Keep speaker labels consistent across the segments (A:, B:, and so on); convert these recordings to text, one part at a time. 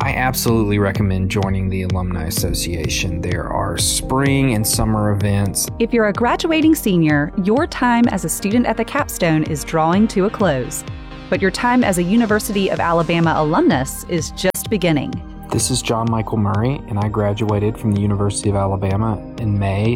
A: I absolutely recommend joining the Alumni Association. There are spring and summer events.
B: If you're a graduating senior, your time as a student at the capstone is drawing to a close. But your time as a University of Alabama alumnus is just beginning.
A: This is John Michael Murray, and I graduated from the University of Alabama in May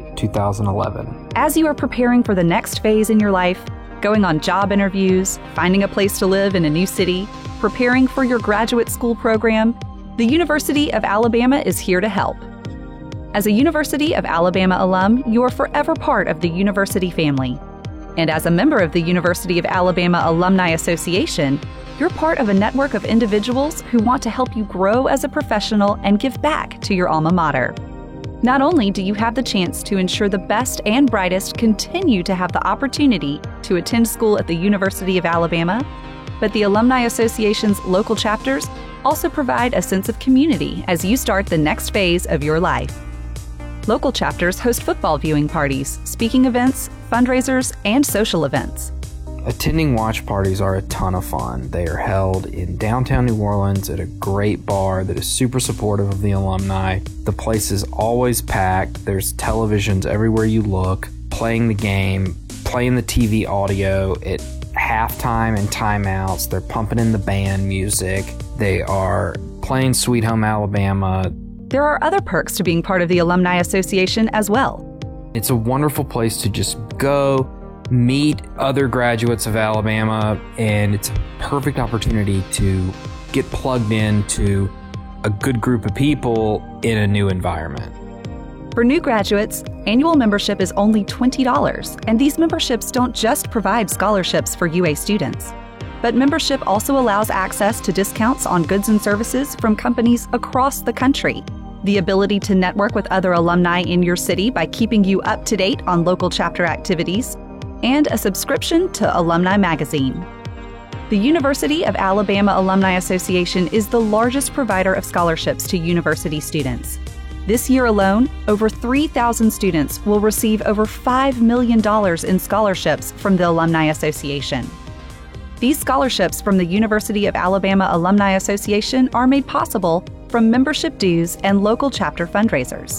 A: 2011.
B: As you are preparing for the next phase in your life, going on job interviews, finding a place to live in a new city, preparing for your graduate school program, the University of Alabama is here to help. As a University of Alabama alum, you are forever part of the university family. And as a member of the University of Alabama Alumni Association, you're part of a network of individuals who want to help you grow as a professional and give back to your alma mater. Not only do you have the chance to ensure the best and brightest continue to have the opportunity to attend school at the University of Alabama, but the Alumni Association's local chapters also provide a sense of community as you start the next phase of your life. Local chapters host football viewing parties, speaking events, fundraisers, and social events.
A: Attending watch parties are a ton of fun. They are held in downtown New Orleans at a great bar that is super supportive of the alumni. The place is always packed. There's televisions everywhere you look, playing the game, playing the TV audio at halftime and timeouts. They're pumping in the band music. They are playing Sweet Home Alabama.
B: There are other perks to being part of the Alumni Association as well.
A: It's a wonderful place to just go, meet other graduates of Alabama, and it's a perfect opportunity to get plugged into a good group of people in a new environment.
B: For new graduates, annual membership is only $20, and these memberships don't just provide scholarships for UA students, but membership also allows access to discounts on goods and services from companies across the country, the ability to network with other alumni in your city by keeping you up to date on local chapter activities, and a subscription to Alumni Magazine. The University of Alabama Alumni Association is the largest provider of scholarships to university students. This year alone, over 3,000 students will receive over $5 million in scholarships from the Alumni Association. These scholarships from the University of Alabama Alumni Association are made possible from membership dues and local chapter fundraisers.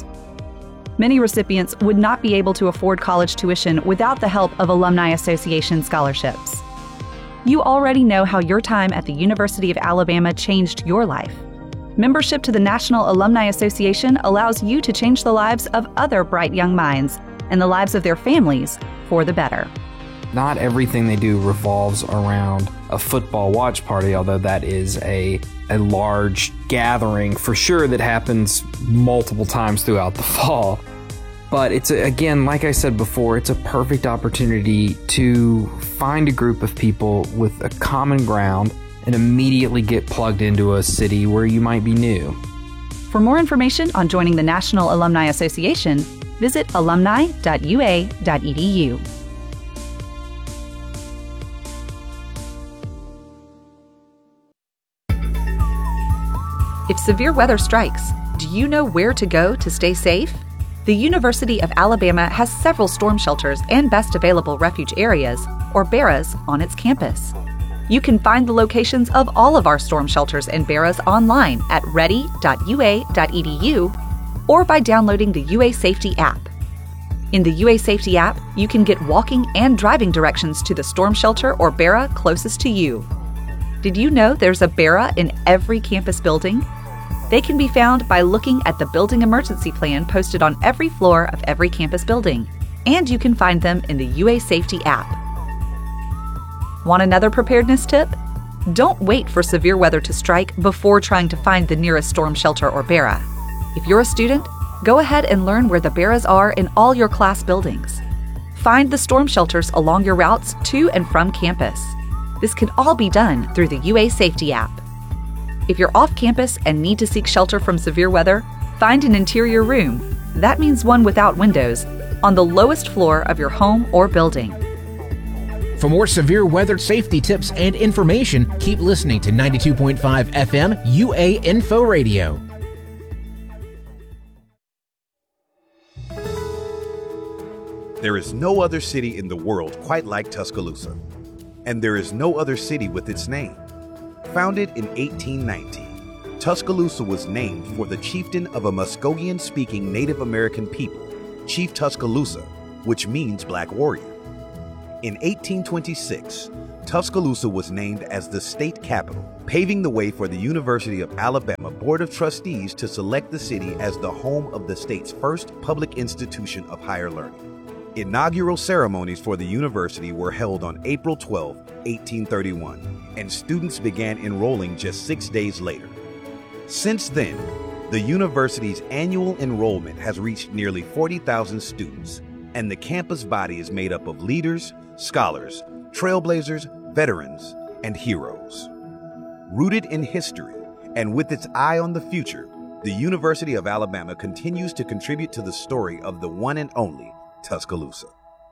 B: Many recipients would not be able to afford college tuition without the help of Alumni Association scholarships. You already know how your time at the University of Alabama changed your life. Membership to the National Alumni Association allows you to change the lives of other bright young minds and the lives of their families for the better.
A: Not everything they do revolves around a football watch party, although that is a large gathering for sure that happens multiple times throughout the fall. But it's, again, like I said before, it's a perfect opportunity to find a group of people with a common ground and immediately get plugged into a city where you might be new.
B: For more information on joining the National Alumni Association, visit alumni.ua.edu. If severe weather strikes, do you know where to go to stay safe? The University of Alabama has several storm shelters and best available refuge areas, or BARAs, on its campus. You can find the locations of all of our storm shelters and BARAs online at ready.ua.edu or by downloading the UA Safety app. In the UA Safety app, you can get walking and driving directions to the storm shelter or BARA closest to you. Did you know there's a BARA in every campus building? They can be found by looking at the building emergency plan posted on every floor of every campus building, and you can find them in the UA Safety app. Want another preparedness tip? Don't wait for severe weather to strike before trying to find the nearest storm shelter or BARA. If you're a student, go ahead and learn where the BARAs are in all your class buildings. Find the storm shelters along your routes to and from campus. This can all be done through the UA Safety app. If you're off campus and need to seek shelter from severe weather, find an interior room, that means one without windows, on the lowest floor of your home or building.
C: For more severe weather safety tips and information, keep listening to 92.5 FM UA Info Radio.
D: There is no other city in the world quite like Tuscaloosa, and there is no other city with its name. Founded in 1819, Tuscaloosa was named for the chieftain of a Muskogean-speaking Native American people, Chief Tuscaloosa, which means Black Warrior. In 1826, Tuscaloosa was named as the state capital, paving the way for the University of Alabama Board of Trustees to select the city as the home of the state's first public institution of higher learning. Inaugural ceremonies for the university were held on April 12, 1831, and students began enrolling just 6 days later. Since then, the university's annual enrollment has reached nearly 40,000 students, and the campus body is made up of leaders, scholars, trailblazers, veterans, and heroes. Rooted in history and with its eye on the future, the University of Alabama continues to contribute to the story of the one and only Tuscaloosa.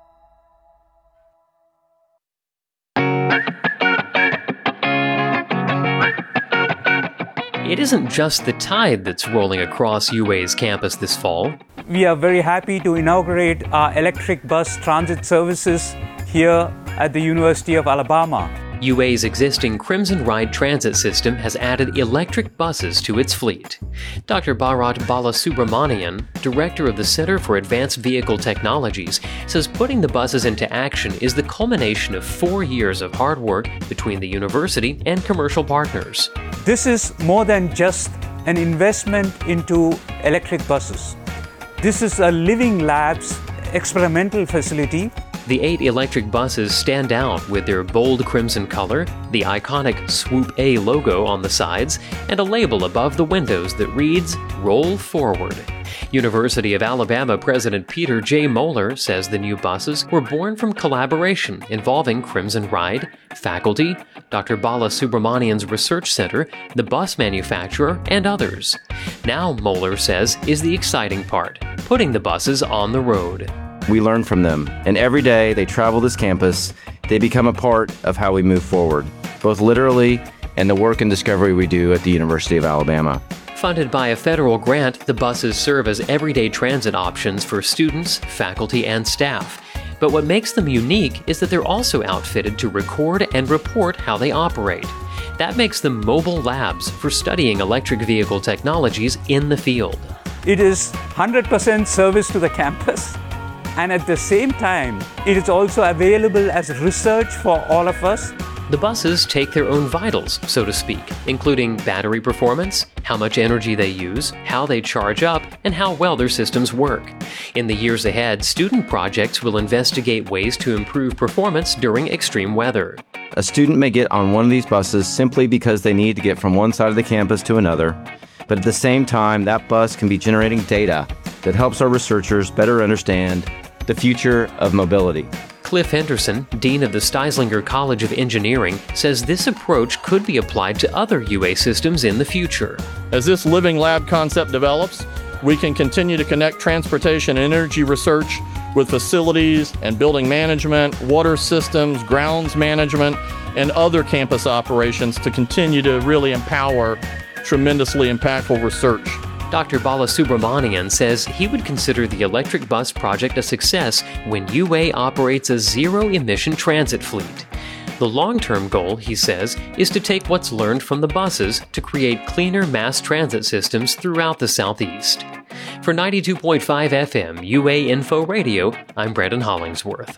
E: It isn't just the tide that's rolling across UA's campus this fall.
F: We are very happy to inaugurate our electric bus transit services here at the University of Alabama.
E: UA's existing Crimson Ride transit system has added electric buses to its fleet. Dr. Bharat Balasubramanian, director of the Center for Advanced Vehicle Technologies, says putting the buses into action is the culmination of 4 years of hard work between the university and commercial partners.
F: This is more than just an investment into electric buses. This is a Living Labs experimental facility.
E: The 8 electric buses stand out with their bold crimson color, the iconic Swoop A logo on the sides, and a label above the windows that reads, "Roll Forward." University of Alabama President Peter J. Moeller says the new buses were born from collaboration involving Crimson Ride, faculty, Dr. Balasubramanian's research center, the bus manufacturer, and others. Now, Moeller says, is the exciting part, putting the buses on the road.
G: We learn from them, and every day they travel this campus, they become a part of how we move forward, both literally and the work and discovery we do at the University of Alabama.
E: Funded by a federal grant, the buses serve as everyday transit options for students, faculty, and staff. But what makes them unique is that they're also outfitted to record and report how they operate. That makes them mobile labs for studying electric vehicle technologies in the field.
F: It is 100% service to the campus, and at the same time, it is also available as research for all of us.
E: The buses take their own vitals, so to speak, including battery performance, how much energy they use, how they charge up, and how well their systems work. In the years ahead, student projects will investigate ways to improve performance during extreme weather.
G: A student may get on one of these buses simply because they need to get from one side of the campus to another, but at the same time, that bus can be generating data that helps our researchers better understand the future of mobility.
E: Cliff Henderson, Dean of the Steislinger College of Engineering, says this approach could be applied to other UA systems in the future.
H: As this living lab concept develops, we can continue to connect transportation and energy research with facilities and building management, water systems, grounds management, and other campus operations to continue to really empower tremendously impactful research.
E: Dr. Balasubramanian says he would consider the electric bus project a success when UA operates a zero-emission transit fleet. The long-term goal, he says, is to take what's learned from the buses to create cleaner mass transit systems throughout the Southeast. For 92.5 FM UA Info Radio, I'm Brandon Hollingsworth.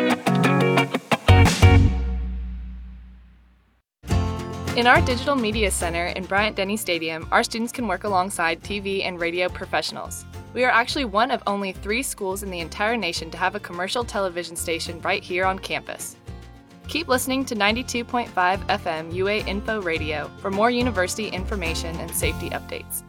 I: In our Digital Media Center in Bryant-Denny Stadium, our students can work alongside TV and radio professionals. We are actually one of only 3 schools in the entire nation to have a commercial television station right here on campus. Keep listening to 92.5 FM UA Info Radio for more university information and safety updates.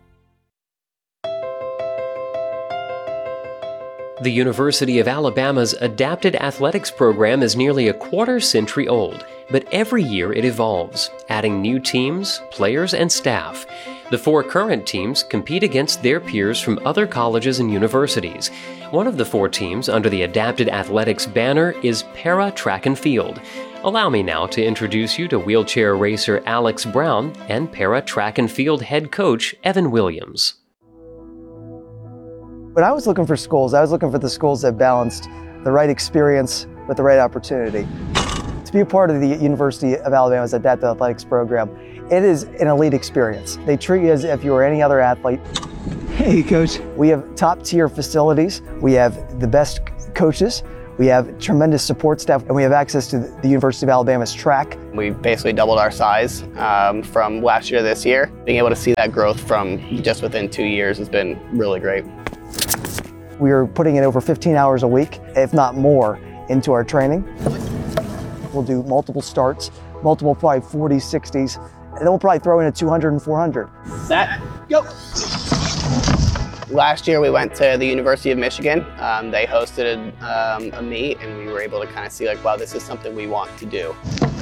E: The University of Alabama's Adapted Athletics program is nearly a quarter-century old, but every year it evolves, adding new teams, players, and staff. The 4 current teams compete against their peers from other colleges and universities. One of the 4 teams under the Adapted Athletics banner is Para Track and Field. Allow me now to introduce you to wheelchair racer Alex Brown and Para Track and Field head coach Evan Williams.
J: When I was looking for schools, I was looking for the schools that balanced the right experience with the right opportunity. To be a part of the University of Alabama's Adapted Athletics program, It is an elite experience. They treat you as if you were any other athlete.
K: Hey, Coach.
J: We have top-tier facilities. We have the best coaches. We have tremendous support staff, and we have access to the University of Alabama's track.
L: We basically doubled our size from last year to this year. Being able to see that growth from just within 2 years has been really great.
J: We are putting in over 15 hours a week, if not more, into our training. We'll do multiple starts, multiple probably 40s, 60s, and then we'll probably throw in a 200 and 400.
L: Set, go! Last year we went to the University of Michigan. They hosted a meet, and we were able to kind of see like, wow, this is something we want to do.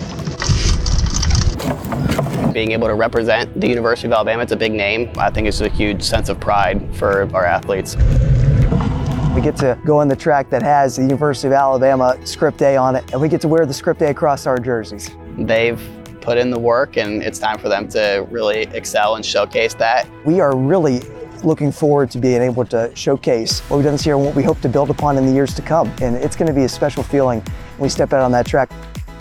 L: Being able to represent the University of Alabama, it's a big name. I think it's a huge sense of pride for our athletes.
J: We get to go on the track that has the University of Alabama Script A on it, and we get to wear the Script A across our jerseys.
L: They've put in the work, and it's time for them to really excel and showcase that.
J: We are really looking forward to being able to showcase what we've done this year and what we hope to build upon in the years to come. And it's going to be a special feeling when we step out on that track.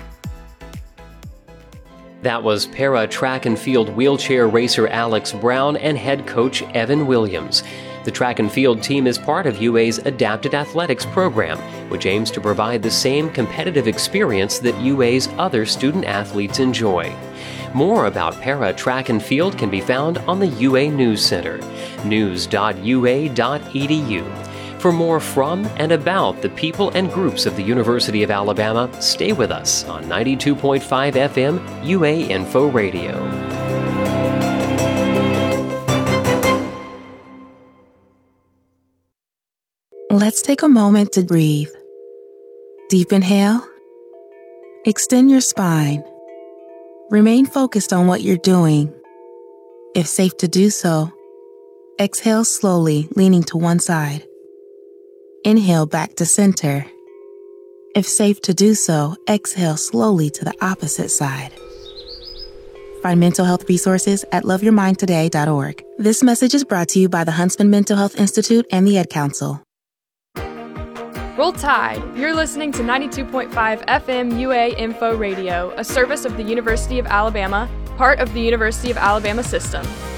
E: That was para track and field wheelchair racer Alex Brown and head coach Evan Williams. The track and field team is part of UA's Adapted Athletics program, which aims to provide the same competitive experience that UA's other student athletes enjoy. More about para track and field can be found on the UA News Center, news.ua.edu. For more from and about the people and groups of the University of Alabama, stay with us on 92.5 FM UA Info Radio.
M: Let's take a moment to breathe. Deep inhale. Extend your spine. Remain focused on what you're doing. If safe to do so, exhale slowly, leaning to one side. Inhale back to center. If safe to do so, exhale slowly to the opposite side. Find mental health resources at loveyourmindtoday.org. This message is brought to you by the Huntsman Mental Health Institute and the Ad Council.
N: Roll Tide! You're listening to 92.5 FM UA Info Radio, a service of the University of Alabama, part of the University of Alabama system.